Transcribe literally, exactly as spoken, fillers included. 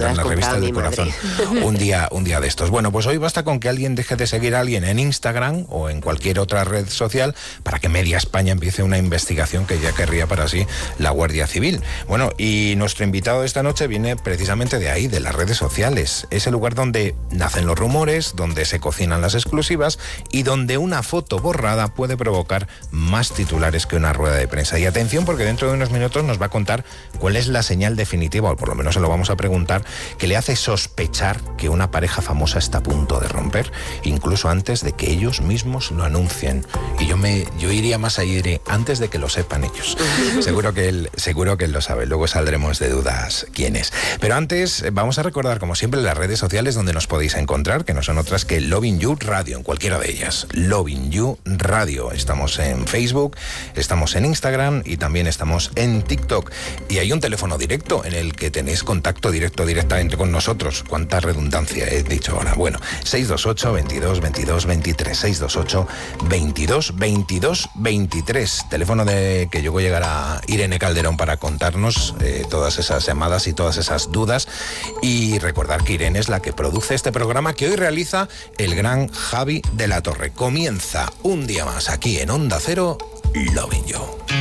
saldrá en la revista del corazón un día, un día de estos. Bueno, pues hoy basta con que alguien deje de seguir a alguien en Instagram o en cualquier otra red social para que media España empiece una investigación que ya querría para sí la Guardia Civil. Bueno, y nuestro invitado de esta noche viene precisamente de ahí, de las redes sociales. Es el lugar donde nacen los rumores, donde se cocinan las exclusivas y donde una foto borrada puede provocar más titulares que una rueda de prensa. Y atención, porque dentro de unos minutos nos va a contar cuál es la señal definitiva, o por lo menos se lo vamos a preguntar, que le hace sospechar que una pareja famosa está a punto de romper, incluso antes de que ellos mismos lo anuncien. Y yo me yo iría más allá, iré antes de que lo sepan ellos. Seguro que él, seguro que él lo sabe. Luego saldremos de dudas quién es. Pero antes vamos a recordar, como siempre, las redes sociales donde nos podéis encontrar, que no son otras que Loving You Radio, en cualquiera de ellas. Loving You Radio. Estamos en Facebook, estamos en Instagram y también estamos en TikTok. Y hay un teléfono directo en el que tenéis contacto directo directamente con nosotros. Cuánta redundancia he dicho ahora. Bueno, seis dos ocho, veintidós, veintidós, veintitrés, seis dos ocho, veintidós, veintidós, veintitrés. Teléfono de que luego llegará Irene Calderón para contarnos eh, todas esas llamadas y todas esas dudas. Y recordar que Irene es la que produce este programa que hoy realiza el gran Javi de la Torre. Comienza un día más aquí en Onda Cero, Loving You.